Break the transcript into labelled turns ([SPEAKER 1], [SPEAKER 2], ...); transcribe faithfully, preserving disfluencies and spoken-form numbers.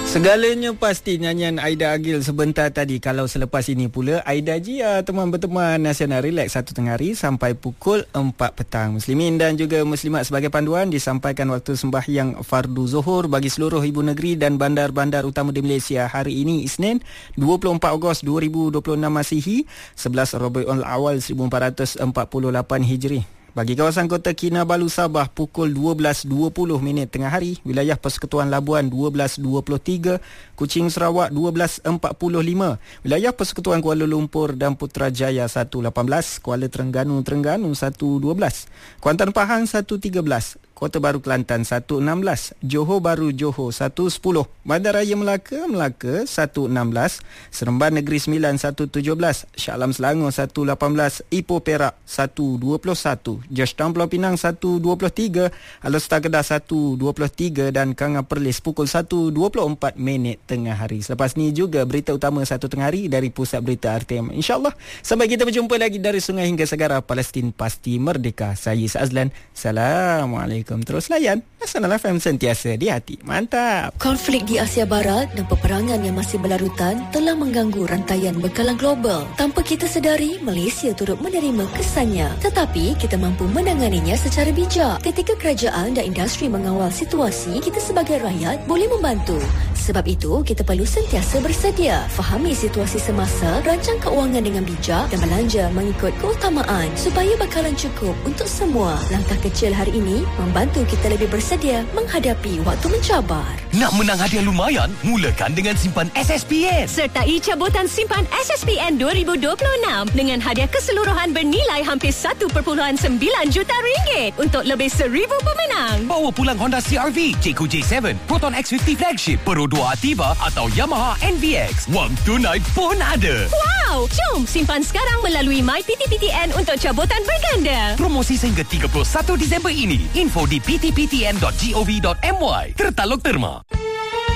[SPEAKER 1] Segalanya pasti nyanyian Aida Agil sebentar tadi. Kalau selepas ini pula Aida Jia, teman berteman nasional relax satu tengah hari sampai pukul empat petang. Muslimin dan juga muslimat sebagai panduan disampaikan waktu sembahyang fardu zuhur bagi seluruh ibu negeri dan bandar-bandar utama di Malaysia hari ini Isnin dua puluh empat Ogos dua ribu dua puluh enam Masihi, sebelas Rabiul Awal seribu empat ratus empat puluh lapan Hijri. Bagi kawasan Kota Kinabalu Sabah pukul dua belas dua puluh minit tengah hari, wilayah Persekutuan Labuan dua belas dua puluh tiga, Kuching Sarawak dua belas empat puluh lima, wilayah Persekutuan Kuala Lumpur dan Putrajaya satu lapan belas, Kuala Terengganu Terengganu satu dua belas, Kuantan Pahang satu tiga belas, Kota Baru Kelantan satu enam belas, Johor Bahru Johor satu sepuluh, Bandaraya Melaka Melaka satu enam belas, Seremban Negeri Sembilan satu tujuh belas, Shah Alam Selangor satu lapan belas, Ipoh Perak satu dua puluh satu, Georgetown Pulau Pinang satu dua puluh tiga, Alor-Star Kedah satu dua puluh tiga dan Kanga Perlis pukul satu dua puluh empat minit tengah hari. Selepas ni juga berita utama satu tengah hari dari Pusat Berita R T M. InsyaAllah sampai kita berjumpa lagi dari Sungai hingga Segara, Palestin pasti merdeka. Saya Azlan. Assalamualaikum. Terus layan Nasional F M sentiasa di hati. Mantap.
[SPEAKER 2] Konflik di Asia Barat dan peperangan yang masih berlarutan telah mengganggu rantaian bekalan global. Tanpa kita sedari, Malaysia turut menerima kesannya. Tetapi kita mampu menanganinya secara bijak. Ketika kerajaan dan industri mengawal situasi, kita sebagai rakyat boleh membantu. Sebab itu, kita perlu sentiasa bersedia. Fahami situasi semasa, rancang keuangan dengan bijak dan belanja mengikut keutamaan supaya bekalan cukup untuk semua. Langkah kecil hari ini membantu kita lebih bersedia menghadapi waktu mencabar.
[SPEAKER 3] Nak menang hadiah lumayan? Mulakan dengan simpan S S P N.
[SPEAKER 4] Sertai cabutan simpan S S P N dua ribu dua puluh enam dengan hadiah keseluruhan bernilai hampir satu perpuluhan sembilan juta ringgit untuk lebih seribu pemenang.
[SPEAKER 3] Bawa pulang Honda C R V, Jayco J tujuh, Proton X lima puluh Flagship, Pro dua Ativa atau Yamaha N V X. Wang tunai pun ada.
[SPEAKER 4] Wow! Jom simpan sekarang melalui My P T P T N untuk cabutan berganda.
[SPEAKER 3] Promosi sehingga tiga puluh satu Disember ini. Info di p t p t n dot gov dot m y. Tertaluk terma.